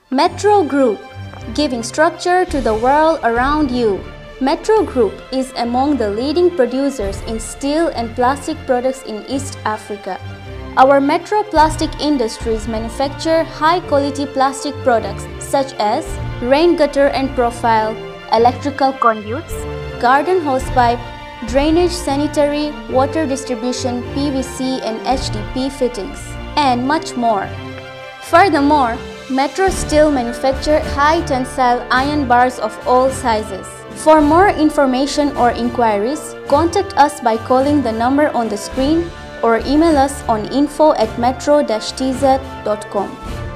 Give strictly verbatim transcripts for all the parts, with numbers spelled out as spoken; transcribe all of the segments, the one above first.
Metro Group, giving structure to the world around you. Metro Group is among the leading producers in steel and plastic products in East Africa. Our Metro Plastic Industries manufacture high-quality plastic products such as rain gutter and profile, electrical conduits, garden hosepipe, drainage, sanitary, water distribution, P V C and H D P fittings, and much more. Furthermore, Metro still manufacture high-tensile iron bars of all sizes. For more information or inquiries, contact us by calling the number on the screen or email us on info at metro dash t z dot com.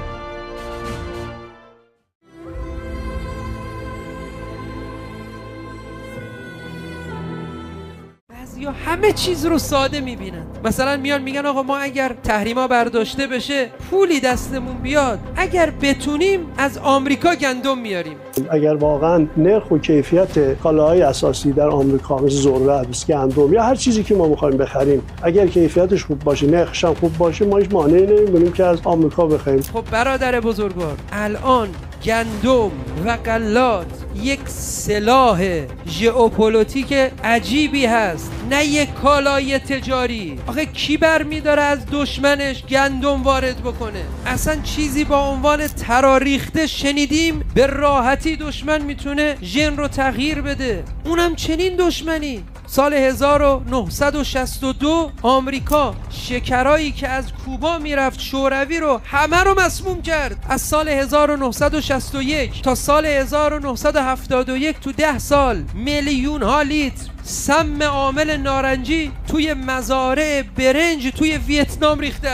یا همه چیز رو ساده میبینن. مثلا میان میگن آقا ما اگر تحریما برداشته بشه پولی دستمون بیاد، اگر بتونیم از آمریکا گندم میاریم. اگر واقعا نرخ و کیفیت کالاهای اساسی در آمریکا مثل ذره، گندم یا هر چیزی که ما میخوایم بخریم اگر کیفیتش خوب باشه، نرخش هم خوب باشه، ما هیچ مانعی نمیبینیم که از آمریکا بخریم. خب برادر بزرگوار، الان گندم و غلات یک سلاح ژئوپلیتیک عجیبی هست، نه یک کالای تجاری. آخه کی برمی‌داره از دشمنش گندم وارد بکنه؟ اصلا چیزی با عنوان تراریخته شنیدیم؟ به راحتی دشمن میتونه ژن رو تغییر بده، اونم چنین دشمنی. سال هزار و نهصد و شصت و دو آمریکا شکرایی که از کوبا میرفت شوروی رو همه رو مسموم کرد. از سال هزار و نهصد و شصت و یک تا سال هزار و نهصد و هفتاد و یک تو ده سال میلیون ها لیتر سم عامل نارنجی توی مزارع برنج توی ویتنام ریخته.